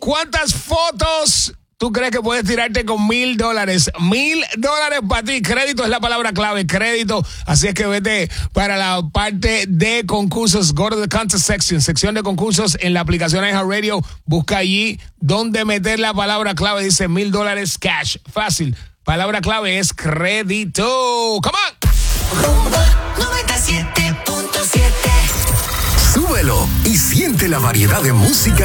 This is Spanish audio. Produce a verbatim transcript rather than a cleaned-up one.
¿cuántas fotos tú crees que puedes tirarte con mil dólares? Mil dólares para ti. Crédito es la palabra clave, crédito. Así es que vete para la parte de concursos. Go to the contest section, sección de concursos en la aplicación iHeartRadio. Busca allí donde meter la palabra clave. Dice mil dólares cash. Fácil. Palabra clave es crédito. Come on. Rumba noventa y siete punto siete. Súbelo y siente la variedad de música